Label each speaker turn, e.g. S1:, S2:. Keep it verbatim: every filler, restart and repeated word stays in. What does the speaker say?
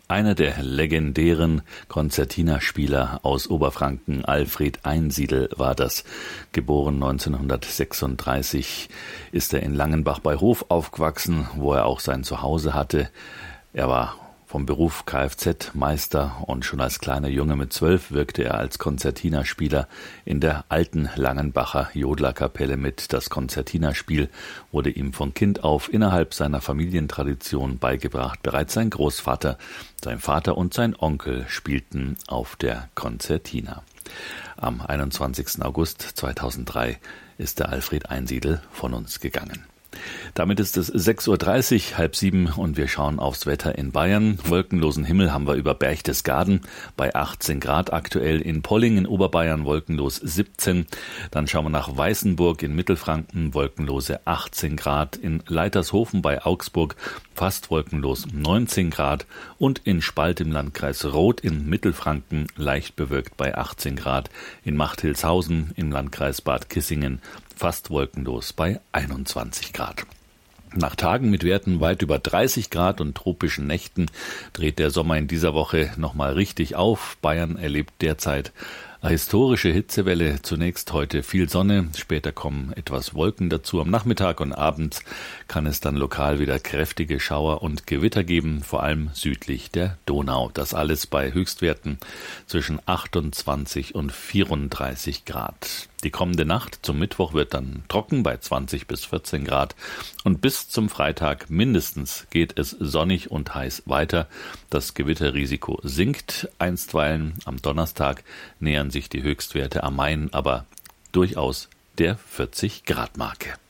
S1: Einer der legendären Konzertina-Spieler aus Oberfranken, Alfred Einsiedel, war das. Geboren neunzehnhundertsechsunddreißig ist er in Langenbach bei Hof aufgewachsen, wo er auch sein Zuhause hatte. Er war vom Beruf Kfz-Meister und schon als kleiner Junge mit zwölf wirkte er als Konzertina-Spieler in der alten Langenbacher Jodlerkapelle mit. Das Konzertina-Spiel wurde ihm von Kind auf innerhalb seiner Familientradition beigebracht. Bereits sein Großvater, sein Vater und sein Onkel spielten auf der Konzertina. Am einundzwanzigsten August zweitausenddrei ist der Alfred Einsiedel von uns gegangen. Damit ist es sechs Uhr dreißig, halb sieben und wir schauen aufs Wetter in Bayern. Wolkenlosen Himmel haben wir über Berchtesgaden bei achtzehn Grad aktuell, in Polling in Oberbayern wolkenlos siebzehn. Dann schauen wir nach Weißenburg in Mittelfranken, wolkenlose achtzehn Grad, in Leitershofen bei Augsburg fast wolkenlos neunzehn Grad und in Spalt im Landkreis Roth in Mittelfranken leicht bewölkt bei achtzehn Grad, in Machthilshausen im Landkreis Bad Kissingen fast wolkenlos bei einundzwanzig Grad. Nach Tagen mit Werten weit über dreißig Grad und tropischen Nächten dreht der Sommer in dieser Woche nochmal richtig auf. Bayern erlebt derzeit eine historische Hitzewelle. Zunächst heute viel Sonne, später kommen etwas Wolken dazu. Am Nachmittag und abends kann es dann lokal wieder kräftige Schauer und Gewitter geben, vor allem südlich der Donau. Das alles bei Höchstwerten zwischen achtundzwanzig und vierunddreißig Grad. Die kommende Nacht zum Mittwoch wird dann trocken bei zwanzig bis vierzehn Grad und bis zum Freitag mindestens geht es sonnig und heiß weiter. Das Gewitterrisiko sinkt einstweilen. Am Donnerstag nähern sich die Höchstwerte am Main aber durchaus der vierzig Grad Marke.